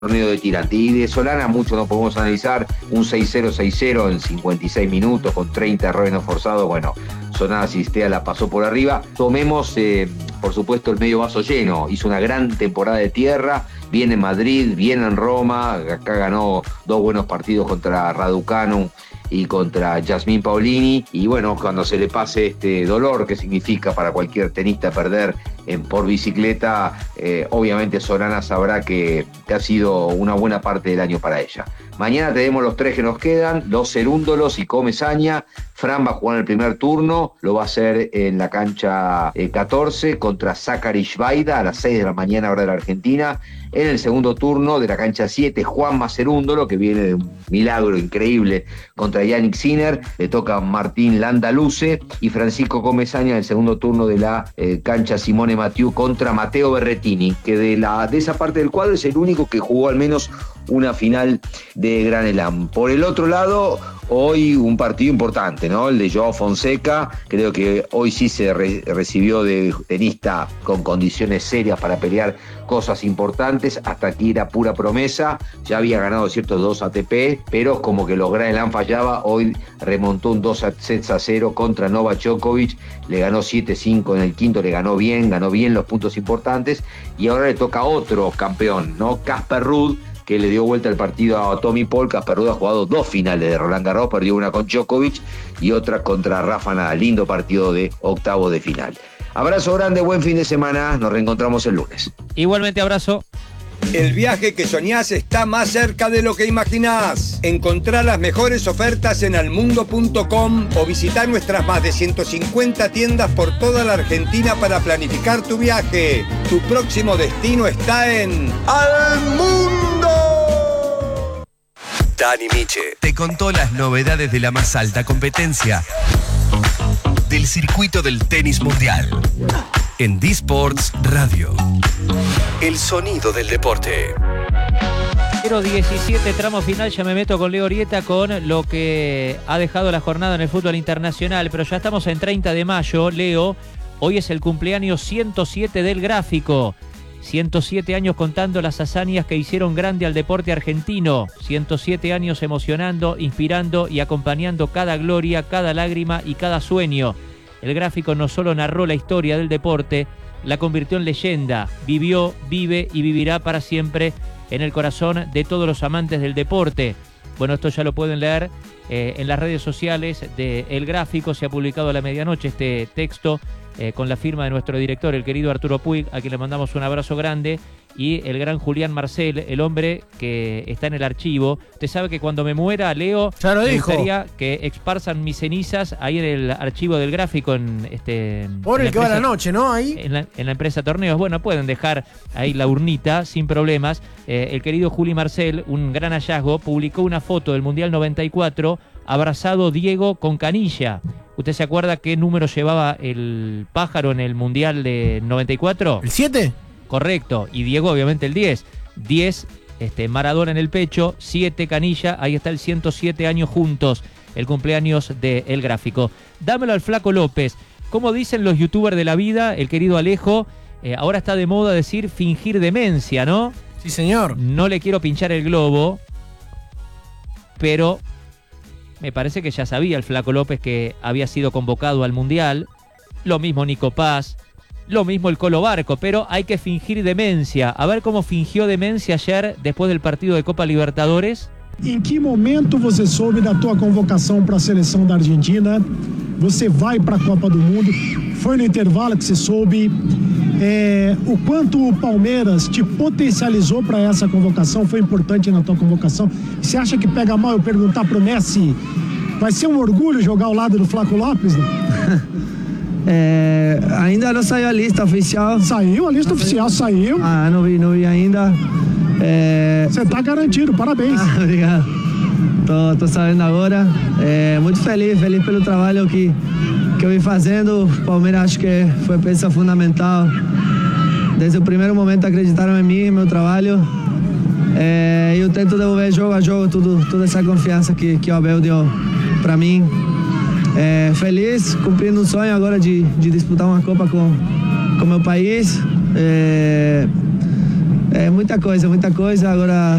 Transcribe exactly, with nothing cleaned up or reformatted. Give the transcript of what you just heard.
torneo de tirante. Y de Solana mucho no podemos analizar, un seis cero seis cero en cincuenta y seis minutos con treinta errores no forzados. Bueno, Solana Cistea la pasó por arriba. Tomemos, eh, por supuesto, el medio vaso lleno. Hizo una gran temporada de tierra, viene en Madrid, viene en Roma, acá ganó dos buenos partidos contra Raducanu y contra Yasmín Paolini, y bueno, cuando se le pase este dolor que significa para cualquier tenista perder en, por bicicleta, eh, obviamente Solana sabrá que, que ha sido una buena parte del año para ella. Mañana tenemos los tres que nos quedan, los Cerúndolos y Comesaña. Fran va a jugar en el primer turno, lo va a hacer en la cancha eh, catorce contra Zachary Schweida a las seis de la mañana hora de la Argentina. En el segundo turno de la cancha siete, Juanma Cerúndolo, que viene de un milagro increíble contra Yannick Sinner, le toca a Martín Landaluce, y Francisco Comesaña en el segundo turno de la eh, cancha Simone Mathieu contra Matteo Berrettini, que de, la, de esa parte del cuadro es el único que jugó al menos una final de Grand Slam. Por el otro lado, hoy un partido importante, ¿no? El de Joao Fonseca. Creo que hoy sí se re- recibió de tenista con condiciones serias para pelear cosas importantes. Hasta aquí era pura promesa. Ya había ganado ciertos dos A T P, pero como que los Grand Slam fallaba, hoy remontó un dos sets a cero contra Novak Djokovic. Le ganó siete cinco en el quinto, le ganó bien, ganó bien los puntos importantes. Y ahora le toca a otro campeón, ¿no? Casper Ruud, que le dio vuelta el partido a Tommy Paul. Casper Ruud ha jugado dos finales de Roland Garros, perdió una con Djokovic y otra contra Rafa Nadal. Lindo partido de octavo de final. Abrazo grande, buen fin de semana, nos reencontramos el lunes. Igualmente, abrazo. El viaje que soñás está más cerca de lo que imaginás. Encontrá las mejores ofertas en almundo punto com o visitá nuestras más de ciento cincuenta tiendas por toda la Argentina para planificar tu viaje. Tu próximo destino está en Almundo. Dani Miche te contó las novedades de la más alta competencia del circuito del tenis mundial en D-Sports Radio. El sonido del deporte. cero diecisiete, tramo final, ya me meto con Leo Orieta con lo que ha dejado la jornada en el fútbol internacional, pero ya estamos en treinta de mayo, Leo. Hoy es el cumpleaños ciento siete del Gráfico. ciento siete años contando las hazañas que hicieron grande al deporte argentino. ciento siete años emocionando, inspirando y acompañando cada gloria, cada lágrima y cada sueño. El Gráfico no solo narró la historia del deporte, la convirtió en leyenda. Vivió, vive y vivirá para siempre en el corazón de todos los amantes del deporte. Bueno, esto ya lo pueden leer eh, en las redes sociales de El Gráfico. Se ha publicado a la medianoche este texto eh, con la firma de nuestro director, el querido Arturo Puig, a quien le mandamos un abrazo grande, y el gran Julián Marcel, el hombre que está en el archivo. Usted sabe que cuando me muera, Leo, ya lo me dijo. gustaría que esparzan mis cenizas ahí en el archivo del Gráfico. En este, Por en el que va la noche, ¿no? Ahí. En la, en la empresa Torneos. Bueno, pueden dejar ahí la urnita sin problemas. Eh, el querido Juli Marcel, un gran hallazgo, publicó una foto del Mundial noventa y cuatro, abrazado Diego con Canilla. ¿Usted se acuerda qué número llevaba el pájaro en el Mundial de noventa y cuatro? ¿El siete? Correcto. Y Diego, obviamente, el diez. diez, este, Maradona en el pecho, siete Canilla. Ahí está el ciento siete años juntos, el cumpleaños de El Gráfico. Dámelo al Flaco López. Como dicen los youtubers de la vida, el querido Alejo, eh, ahora está de moda decir fingir demencia, ¿no? Sí, señor. No le quiero pinchar el globo, pero me parece que ya sabía el Flaco López que había sido convocado al Mundial. Lo mismo Nico Paz, lo mismo el Colo Barco, pero hay que fingir demencia. A ver cómo fingió demencia ayer después del partido de Copa Libertadores. Em que momento você soube da tua convocação para a seleção da Argentina? Você vai para a Copa do Mundo? Foi no intervalo que você soube? É, o quanto o Palmeiras te potencializou para essa convocação? Foi importante na tua convocação? Você acha que pega mal eu perguntar pro Messi? Vai ser um orgulho jogar ao lado do Flaco Lopes? É, ainda não saiu a lista oficial. Saiu, a lista oficial saiu. Ah, não vi, não vi ainda. É... Você tá garantido, parabéns. Ah, obrigado. Tô, tô sabendo agora. É, muito feliz, feliz pelo trabalho que, que eu vim fazendo. O Palmeiras acho que foi peça fundamental. Desde o primeiro momento acreditaram em mim, meu trabalho. É, eu tento devolver jogo a jogo tudo, toda essa confiança que, que o Abel deu para mim. É, feliz, cumprindo um sonho agora de, de disputar uma Copa com, com meu país. É, É muita coisa, muita coisa. Agora